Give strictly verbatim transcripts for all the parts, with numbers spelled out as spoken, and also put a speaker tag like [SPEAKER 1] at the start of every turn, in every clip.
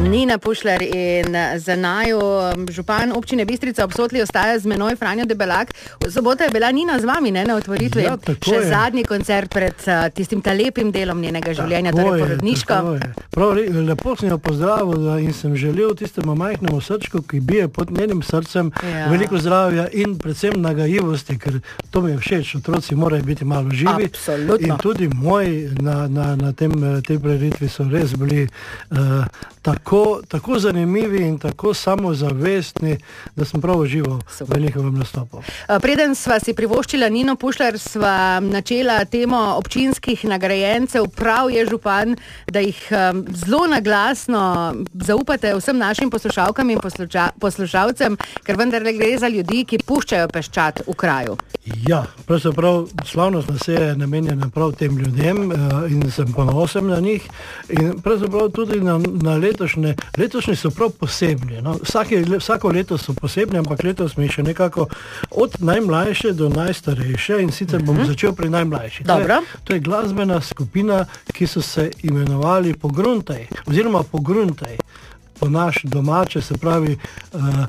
[SPEAKER 1] Nina Pušlar in za naju župan občine Bistrica ob Sotli ostaja z menoj Franjo Debelak. V soboto je bila Nina z vami, ne, na otvoritvi.
[SPEAKER 2] Ja,
[SPEAKER 1] še
[SPEAKER 2] je.
[SPEAKER 1] zadnji koncert pred uh, tistim ta lepim delom njenega življenja,
[SPEAKER 2] Tako
[SPEAKER 1] torej
[SPEAKER 2] je,
[SPEAKER 1] porodniško.
[SPEAKER 2] tako je. Prav, re- lepo sem jo pozdravil in sem želel tistemu majhnemu srčku, ki bije pod njenim srcem,
[SPEAKER 1] Ja.
[SPEAKER 2] veliko zdravja in predvsem nagajivosti, ker to mi je všeč, otroci morajo biti malo živi.
[SPEAKER 1] Absolutno.
[SPEAKER 2] In tudi moji na, na, na tem, tej prireditvi so res bili uh, tako, tako zanimivi in tako samozavestni, da sem prav užival
[SPEAKER 1] Super.
[SPEAKER 2] v njihovem nastopu.
[SPEAKER 1] Uh, Preden sva si privoščila Nino Pušlar, sva načela temo občinskih nagrajencev. Prav je, župan, da jih um, zelo naglasno zaupate vsem našim poslušalkam in posluša, poslušalcem, ker vendarle gre za ljudi, ki puščajo peščat v kraju.
[SPEAKER 2] Ja, pravzaprav slavnostna seja je namenjena prav tem ljudem uh, in sem ponosen na njih in pravzaprav tudi na, na letošnje. Letošnji so prav posebni. No? Vsake, vsako leto so posebni, ampak letos mi še nekako od najmlajše do najstarejše in sicer bom uh-huh. začel pri najmlajših. To je, to je glasbena skupina, ki so se imenovali Pogruntaj oziroma Pogruntaj. Po naš domače, se pravi, uh,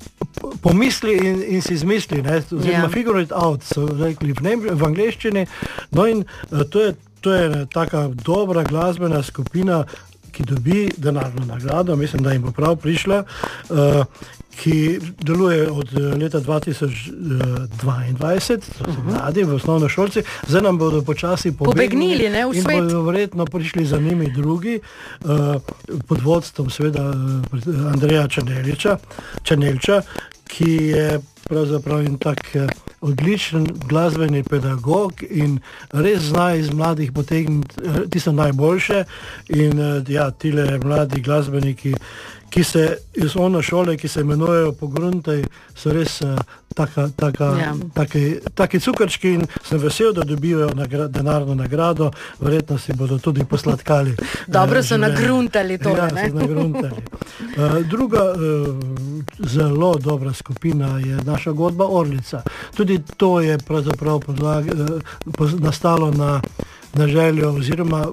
[SPEAKER 2] pomisli in, in si izmisli, ne, oziroma
[SPEAKER 1] Ja.
[SPEAKER 2] figure it out, so rekli v, nem, v angleščini. No in uh, to je, to je taka dobra glasbena skupina, ki dobi denarno nagrado, mislim, da jim bo prav prišla, uh, ki deluje od uh, leta dva tisoč dvaindvajset, to so mladi v osnovnošolci, zdaj nam bodo počasi pobegnili,
[SPEAKER 1] Pobegnili, ne, v
[SPEAKER 2] in
[SPEAKER 1] svet.
[SPEAKER 2] bodo verjetno prišli za njimi drugi, uh, pod vodstvom seveda uh, Andreja Černeliča, Černelča, ki je pravzaprav in tak uh, odličen glasbeni pedagog in res zna iz mladih potegniti uh, tisto najboljše in uh, ja, tile mladi glasbeniki, ki se iz ono šole, ki se imenujejo Pogruntaj, so res uh, taka, taka,
[SPEAKER 1] Ja.
[SPEAKER 2] taki, taki cukrčki in sem vesel, da dobijo nagra, denarno nagrado, verjetno si bodo tudi posladkali.
[SPEAKER 1] Dobro
[SPEAKER 2] eh,
[SPEAKER 1] so
[SPEAKER 2] življenje.
[SPEAKER 1] nagruntali to,
[SPEAKER 2] Ja,
[SPEAKER 1] ne?
[SPEAKER 2] so nagruntali. Uh, druga uh, zelo dobra skupina je naša godba Orlica. Tudi to je pravzaprav podlag, uh, nastalo na, na željo oziroma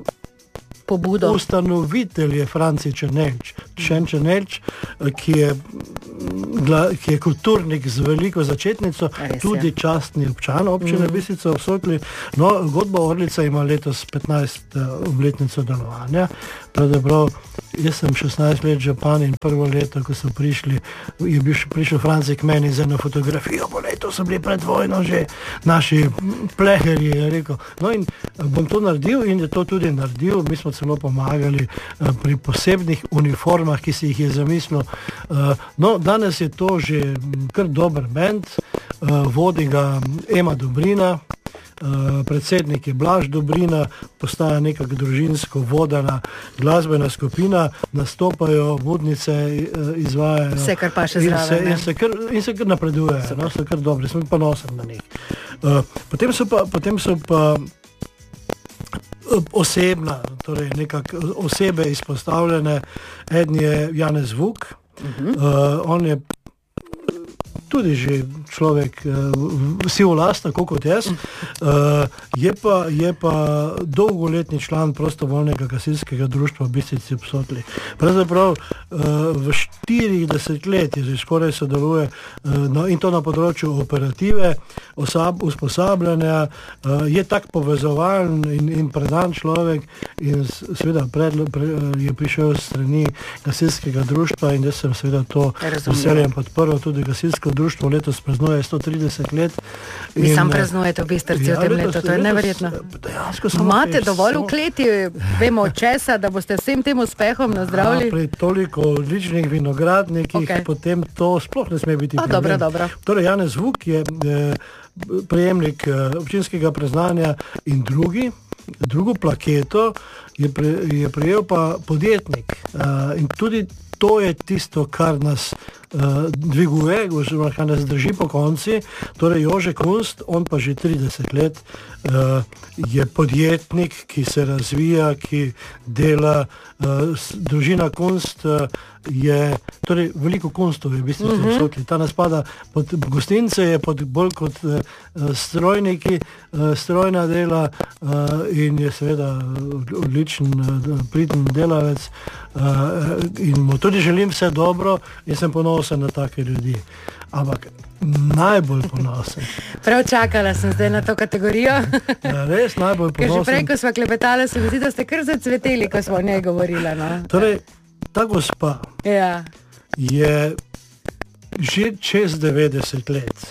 [SPEAKER 1] Pobudo.
[SPEAKER 2] ustanovitelj je Franci Černelč, Šen Černelč, ki je, gla, ki je kulturnik z veliko začetnico,
[SPEAKER 1] Res je.
[SPEAKER 2] tudi častni občan občine mm. Bistrica ob Sotli. No, godba Orlica ima letos petnajsto obletnico delovanja. Pravzaprav, jaz sem šestnajst let župan in prvo leto, ko so prišli, je bil prišel Franci k meni z eno fotografijo, bo leto so bili pred vojno že naši pleherji, je rekel. No in bom to naredil in je to tudi naredil. Mi smo celo pomagali uh, pri posebnih uniformah, ki si jih je zamislil. Uh, no, danes je to že kar dober bend, uh, vodi ga Ema Dobrina, uh, predsednik je Blaž Dobrina, postaja nekako družinsko vodena glasbena skupina, nastopajo, vodnice uh, izvajajo.
[SPEAKER 1] Vse, kar pa še
[SPEAKER 2] in
[SPEAKER 1] zraven,
[SPEAKER 2] se,
[SPEAKER 1] ne?
[SPEAKER 2] in se kar, in se kar napredujejo, no, so kar dobri, sem ponosen na njih. Uh, potem so pa, potem so pa osebna, torej nekako osebe izpostavljene. Eden je Janez Vuk, uh-huh. uh, on je tudi že človek uh, vsi v last, tako kot jaz, uh, je, pa, je pa dolgoletni član prostovoljnega gasilskega društva Bistrici ob Sotli. Pravzaprav uh, v štirih desetletjih že skoraj sodeluje uh, no, in to na področju operative, osab, usposabljanja, uh, je tak povezovalen in, in predan človek in seveda predlo, pre, je prišel s strani gasilskega društva in jaz sem seveda to veseljem podprl, tudi gasilsko društvo letos praznuje sto trideset let.
[SPEAKER 1] Vi sam praznujete v Bistrici v tem letu, to je neverjetno. Imate dovolj v kleti, vemo od česa, da boste vsem tem uspehom nazdravili?
[SPEAKER 2] Ja, pri toliko odličnih vinogradnikih, okay. Potem to sploh ne sme biti
[SPEAKER 1] A,
[SPEAKER 2] problem.
[SPEAKER 1] dobro, dobro.
[SPEAKER 2] Torej, Janez Vuk je eh, prejemnik eh, občinskega priznanja in drugi, drugo plaketo je, pre, je prejel pa podjetnik. Eh, in tudi to je tisto, kar nas uh, dviguje, oziroma kar nas drži po konci. Torej Jože Kunst, on pa že trideset let uh, je podjetnik, ki se razvija, ki dela. Uh, družina Kunst uh, je, torej veliko Kunstov je v bistvu v Sotli. Ta nas spada pod gostince, je pod, bolj kot uh, strojniki, uh, strojna dela uh, in je seveda odličen. odličen, priden delavec in mu tudi želim vse dobro, jaz sem ponosen na take ljudi. Ampak najbolj ponosen.
[SPEAKER 1] Prav čakala sem zdaj na to kategorijo.
[SPEAKER 2] Ja, res najbolj ponosen.
[SPEAKER 1] Ker že prej, ko sva klepetala, se mi zdi, da ste kar zacveteli, ko sva o njej govorila. No?
[SPEAKER 2] Torej, ta gospa
[SPEAKER 1] ja.
[SPEAKER 2] je že čez devetdeset let.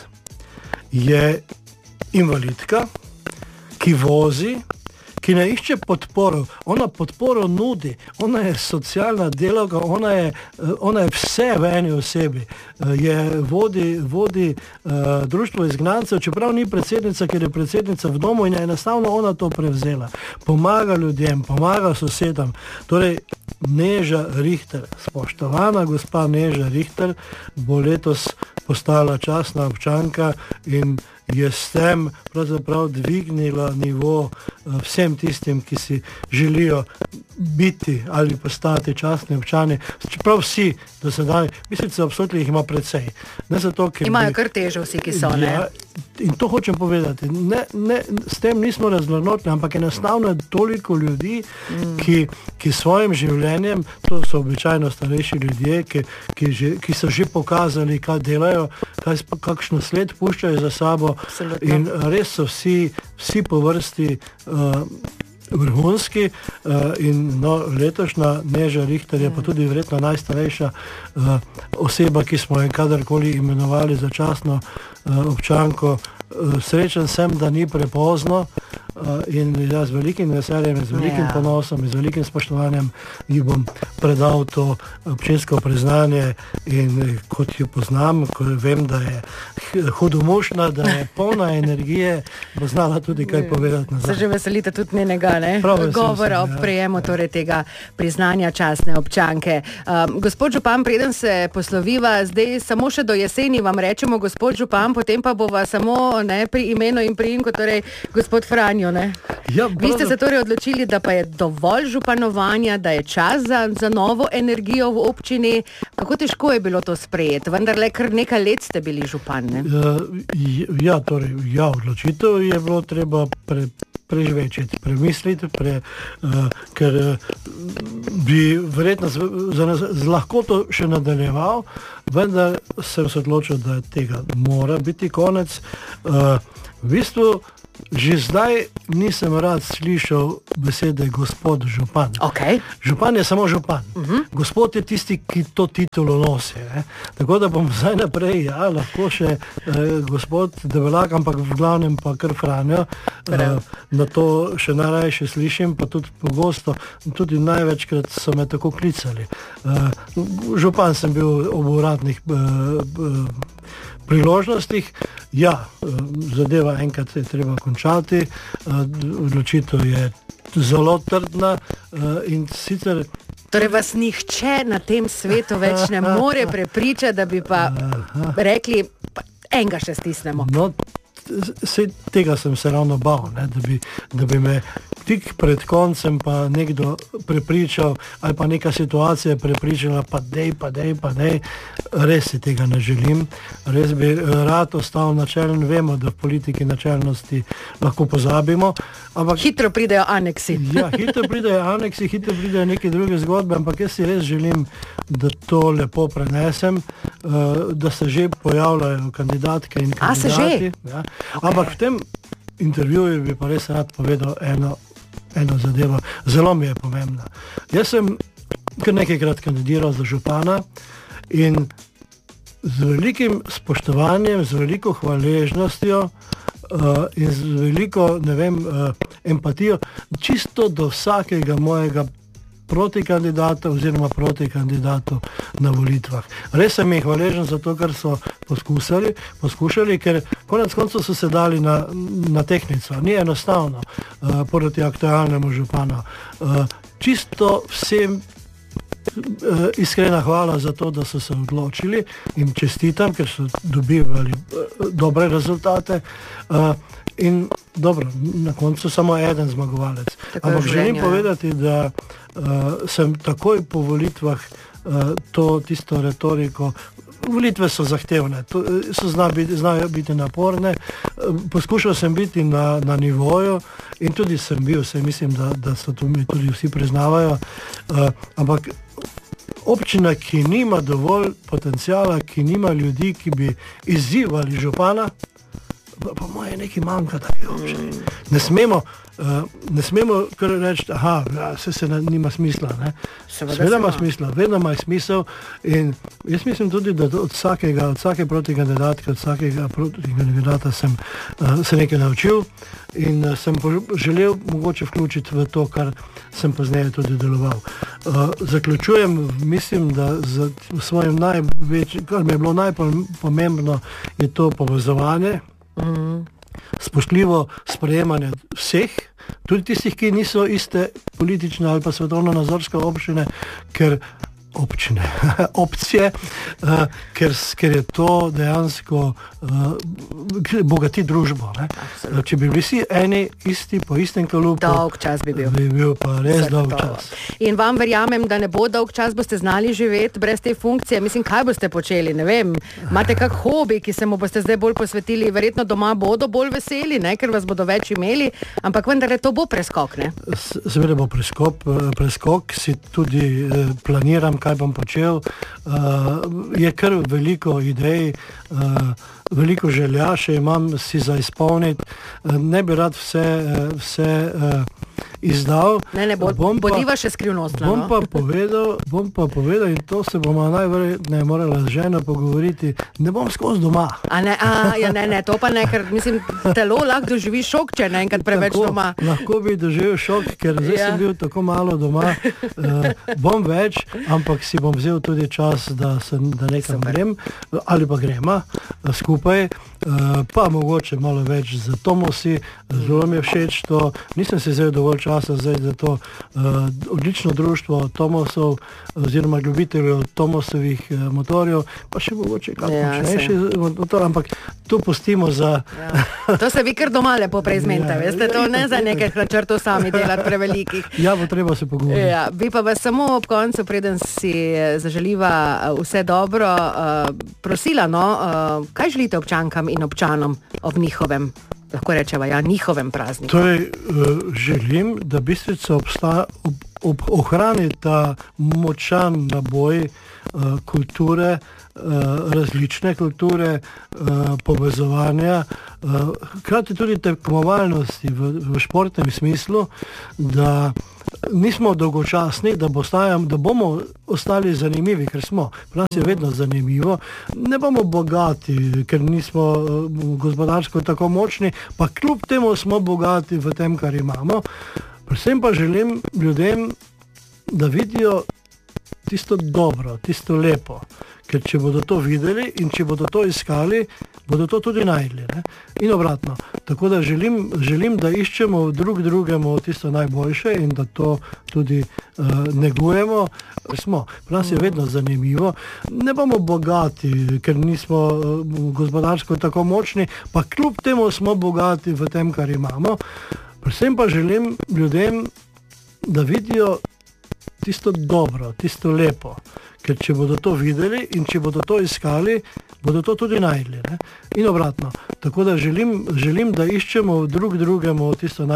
[SPEAKER 2] Je invalidka, ki vozi, ki ne išče podporo, ona podporo nudi, ona je socialna delavka, ona je, ona je vse v eni osebi. Je vodi, vodi uh, društvo izgnancev, čeprav ni predsednica, ker je predsednica v domu in je enostavno ona to prevzela. Pomaga ljudem, pomaga sosedam. Torej, Neža Richter, spoštovana gospa Neža Richter, bo letos postala častna občanka in je s tem pravzaprav dvignila nivo vsem tistim, ki si želijo biti ali postati častni občani. Čeprav vsi do sedaj, mislim, da absolutno jih ima precej. Ne zato, ker
[SPEAKER 1] imajo
[SPEAKER 2] bi,
[SPEAKER 1] kar težo vsi, ki so, ne?
[SPEAKER 2] Ja, in to hočem povedati. Ne, ne, s tem nismo razvrednotni, ampak enostavno je toliko ljudi, mm. ki, ki svojim življenjem, to so običajno starejši ljudje, ki, ki, že, ki so že pokazali, kaj delajo, kaj, kakšno sled puščajo za sabo. Absolutno. In res so vsi, vsi po vrsti uh, vrhunski uh, in no, letošnja Neža Richter je pa tudi verjetno najstarejša uh, oseba, ki smo jo kadarkoli imenovali za častno uh, občanko. Uh, srečen sem, da ni prepozno uh, in ja, z velikim veseljem, z velikim ja. ponosom in z velikim spoštovanjem ji bom predal to občinsko priznanje in kot jo poznam, ko vem, da je hudomušna, da je polna energije, bo znala tudi kaj povedati nazaj.
[SPEAKER 1] Se že veselite tudi njenega, ne? Govora ob prejemu torej tega priznanja častne občanke. Um, gospod župan, preden se posloviva, zdaj samo še do jeseni vam rečemo gospod župan, potem pa bova samo ne, pri imenu in priimku, torej gospod Franjo, ne?
[SPEAKER 2] Ja,
[SPEAKER 1] Vi ste se torej odločili, da pa je dovolj županovanja, da je čas za, za novo energijo v občini. Kako težko je bilo to sprejeti? Vendar le kar nekaj let ste bili župan, ne?
[SPEAKER 2] Ja, torej, ja, odločitev je bilo treba pre, prežvečiti, premisliti, pre, uh, ker uh, bi verjetno z, z, z lahkoto še nadaljeval, vendar sem se odločil, da tega mora biti konec. Uh, v bistvu že zdaj nisem rad slišal besede gospod župan.
[SPEAKER 1] Okay.
[SPEAKER 2] Župan je samo župan. Uh-huh. Gospod je tisti, ki to titulo nosi. Ne? Tako da bom zdaj naprej, ja, lahko še eh, gospod Debelak, ampak v glavnem pa kar Franjo. Eh, na to še najrajše slišim, pa tudi pogosto, tudi največkrat so me tako klicali. Eh, župan sem bil ob uradnih eh, priložnostih. Ja, zadeva enkrat je treba končati, odločitev je zelo trdna in sicer...
[SPEAKER 1] Torej vas nihče na tem svetu več ne more prepričati, da bi pa rekli, pa enega še stisnemo.
[SPEAKER 2] No, se, tega sem se ravno bal, ne, da, bi, da bi me tik pred koncem pa nekdo prepričal ali pa neka situacija prepričala, pa dej, pa dej, pa dej. Res si tega ne želim. Res bi rad ostal načelen. Vemo, da v politiki načelnosti lahko pozabimo. Ampak,
[SPEAKER 1] hitro pridejo aneksi.
[SPEAKER 2] Ja, hitro pridejo aneksi, hitro pridejo neke druge zgodbe, ampak jaz si res želim, da to lepo prenesem, da se že pojavljajo kandidatke in kandidati.
[SPEAKER 1] A se že?
[SPEAKER 2] Ja. Okay. Ampak v tem intervjuju bi pa res rad povedal eno eno zadevo, zelo mi je pomembna. Jaz sem kar nekajkrat kandidiral za župana in z velikim spoštovanjem, z veliko hvaležnostjo uh, in z veliko, ne vem, uh, empatijo, čisto do vsakega mojega protikandidata oziroma protikandidatu na volitvah. Res sem jih hvaležen za to, kar so poskušali, poskušali, ker konec koncev so se dali na, na tehnico. Ni enostavno uh, proti aktualnemu županu. Uh, čisto vsem uh, iskrena hvala za to, da so se odločili in čestitam, ker so dobivali uh, dobre rezultate. Uh, In dobro, na koncu samo eden zmagovalec. Tako Ampak želim povedati, da uh, sem takoj po volitvah uh, uh, to tisto retoriko. Volitve so zahtevne, to, so zna biti, znajo biti naporne. Poskušal sem biti na, na nivoju in tudi sem bil, se mislim, da, da so to mi tudi vsi priznavajo, uh, ampak občina, ki nima dovolj potencijala, ki nima ljudi, ki bi izzivali župana, pa, pa moje nekaj manjka taki občini. Ne smemo, uh, ne smemo kar reči, aha, ja, se se ne, nima smisla. Ne? Seveda ima smisla, vedno ima smisel in jaz mislim tudi, da od vsakega, od vsake protikandidatke, od vsakega protikandidata sem uh, se nekaj naučil in uh, sem želel mogoče vključiti v to, kar sem pozneje tudi deloval. Uh, zaključujem, mislim, da z svojim največjim, kar mi je bilo najpomembno, je to povezovanje, mm. spoštljivo sprejemanje vseh, tudi tistih, ki niso iste politične ali pa svetovno-nazorske občine, ker občine, opcije, uh, ker, ker je to dejansko uh, bogati družbo. Ne? Če bi bili vsi eni, isti, po istem kalupu,
[SPEAKER 1] dolg čas bi bil.
[SPEAKER 2] Bi bil pa res dolg čas.
[SPEAKER 1] In vam verjamem, da ne bo dolg čas, boste znali živeti brez te funkcije. Mislim, kaj boste počeli, ne vem. Imate kak hobi, ki se mu boste zdaj bolj posvetili, verjetno doma bodo bolj veseli, ne? Ker vas bodo več imeli, ampak vendar to bo preskok, ne?
[SPEAKER 2] Seveda bo preskok, preskok, si tudi eh, planiram, kaj bom počel. Uh, je kar veliko idej, uh, veliko želja še imam si za izpolniti. Uh, ne bi rad vse, vse uh, izdal.
[SPEAKER 1] Ne, ne, bo, bom bodiva pa, še skrivnostno.
[SPEAKER 2] Bom pa povedal, bom pa povedal in to se bomo najverjetneje morala z ženo pogovoriti, ne bom skozi doma.
[SPEAKER 1] A ne, a, ja, ne, ne, to pa ne, ker mislim, telo lahko doživi šok, če ne enkrat preveč
[SPEAKER 2] tako,
[SPEAKER 1] doma.
[SPEAKER 2] Lahko bi doživel šok, ker zdaj ja. sem bil tako malo doma. Uh, bom več, ampak si bom vzel tudi čas, da, sem, da nekam Super. grem, ali pa grema uh, skupaj, uh, pa mogoče malo več za Tomosi, zelo mi je všeč to, nisem si vzel dovolj časa zdaj za to uh, odlično društvo Tomosov oziroma ljubiteljev Tomosovih uh, motorjev, pa še mogoče kako ja, močnejši motor, ampak to pustimo za...
[SPEAKER 1] Ja. To se vi kar doma lepo preizmente, ja, veste, to ne za nekaj načrtov sami delati prevelikih.
[SPEAKER 2] Ja, bo treba se pogovoriti.
[SPEAKER 1] Ja, bi pa vas samo ob koncu, preden si zaželiva vse dobro, uh, prosila, no, uh, kaj želite občankam in občanom ob njihovem, lahko rečeva, ja, njihovem prazniku?
[SPEAKER 2] Torej, uh, želim, da Bistrica obsta, ob, ob, ohrani ta močan naboj uh, kulture, uh, različne kulture, uh, povezovanja, uh, hkrati tudi tekmovalnosti v, v športnem smislu, da nismo dolgočasni, da, postajam, da bomo ostali zanimivi, ker smo. Pri nas je vedno zanimivo. Ne bomo bogati, ker nismo gospodarsko tako močni, pa kljub temu smo bogati v tem, kar imamo. Predvsem pa želim ljudem, da vidijo tisto dobro, tisto lepo. Ker če bodo to videli in če bodo to iskali, bodo to tudi najdli. Ne? In obratno. Tako da želim, želim, da iščemo drug drugemu tisto najboljše in da to tudi uh, negujemo. Smo. Pri nas je vedno zanimivo. Ne bomo bogati, ker nismo uh, gospodarsko tako močni, pa kljub temu smo bogati v tem, kar imamo. Predvsem pa želim ljudem, da vidijo tisto dobro, tisto lepo. Ker če bodo to videli in če bodo to iskali, bodo to tudi najdli. Ne? In obratno. Tako da želim, želim, da iščemo drug drugemu tisto najboljše.